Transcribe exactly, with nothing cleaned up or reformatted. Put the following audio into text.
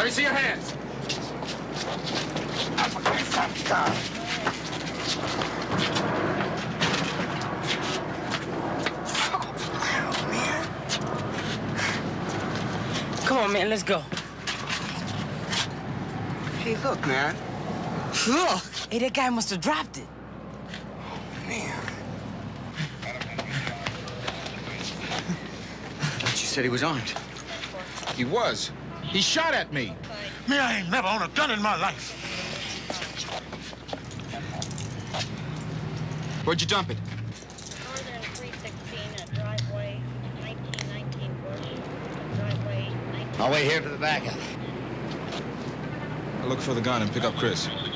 me see your hands. Oh, man. Come on, man, let's go. Hey, look, man. Look! Hey, that guy must have dropped it. Man. But you said he was armed. He was. He shot at me. Me, I ain't never owned a gun in my life. Where'd you dump it? Northern three sixteen at driveway nineteen nineteen Bush. Driveway nineteen. I'll wait here for the backup. I'll look for the gun and pick up Chris.